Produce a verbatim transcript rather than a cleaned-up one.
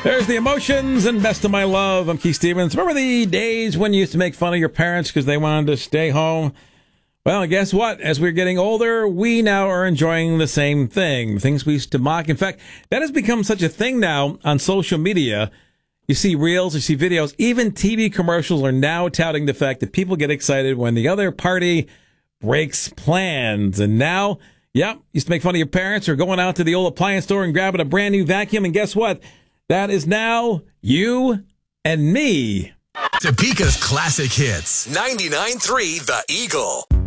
There's the emotions and best of my love. I'm Keith Stevens. Remember the days when you used to make fun of your parents because they wanted to stay home? Well, guess what? As we're getting older, we now are enjoying the same thing. Things we used to mock. In fact, that has become such a thing now on social media. You see reels, you see videos, even T V commercials are now touting the fact that people get excited when the other party breaks plans. And now, yep, used to make fun of your parents or going out to the old appliance store and grabbing a brand new vacuum. And guess what? That is now you and me. Topeka's classic hits. ninety-nine point three The Eagle.